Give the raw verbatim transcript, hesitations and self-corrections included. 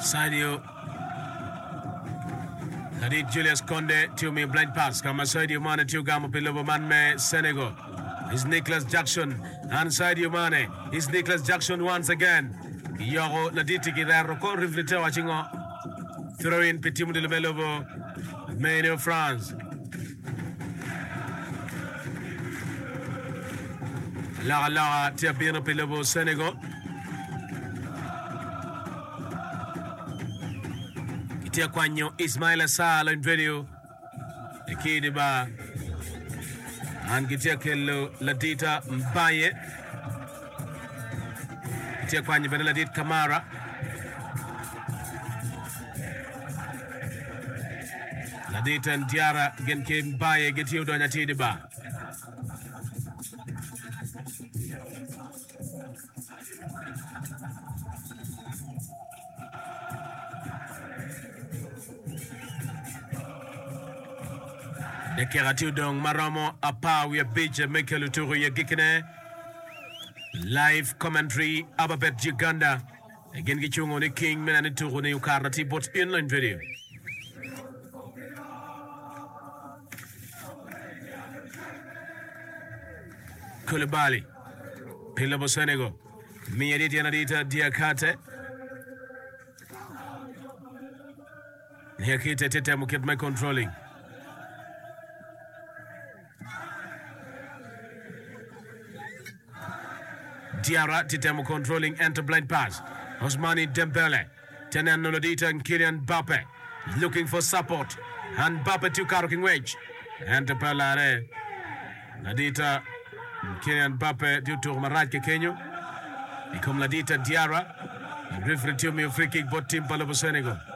Sadio Hadid Julius Conde to me blind pass. Kama Sadio Mane to Gamo Pilobo Man me Senegal. Is Nicholas Jackson and Sadio Mane. Is Nicholas Jackson once again. Yoro Laditi Gidaro ko riflete watchingo. Throw in Petit de Melobo. Main of France. La la Tiabino Pilobo Senegal. Itia Kwanyo Ismaila Sala in video. Ekidi ba Angitia Kello Ladita Mbaye. Itia Kwanyo Beneladit Kamara. Ladita and Diara Genke Mbaye get you down at Tidiba. De Keratu Dong Maramo Apa we beach Michael Uturu Yagikine. Live commentary Ababet Uganda. Again Gichungo the King Menanituru ne Ukarati but inline video. Koulibaly Pilabo Senegal. Miediti Anadita Diakate. Yakite Tete Mukit my controlling. Diarra Titemo controlling enter blind pass. Osmani Dembele. Tenan Nolodita and Kylian Mbappe looking for support. And Mbappe to Karoking Wedge. Enter Pelare. Nadita Kylian Mbappe due to Marat Kekenyo. Become Ladita Diarra. And referee to me a free kick but team Palabo Senegal.